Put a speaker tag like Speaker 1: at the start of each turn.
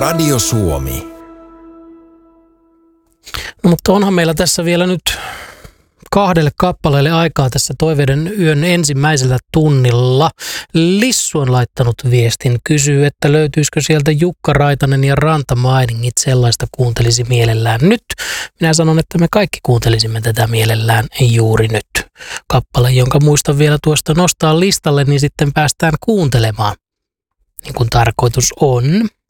Speaker 1: Radio Suomi.
Speaker 2: No, mutta onhan meillä tässä vielä nyt 2 kappaleelle aikaa tässä Toiveiden yön ensimmäisellä tunnilla. Lissu on laittanut viestin, kysyy, että löytyisikö sieltä Jukka Raitanen ja Rantamainingit, sellaista kuuntelisi mielellään nyt. Minä sanon, että me kaikki kuuntelisimme tätä mielellään juuri nyt. Kappale, jonka muistan vielä tuosta nostaa listalle, niin sitten päästään kuuntelemaan, niin kuin tarkoitus on.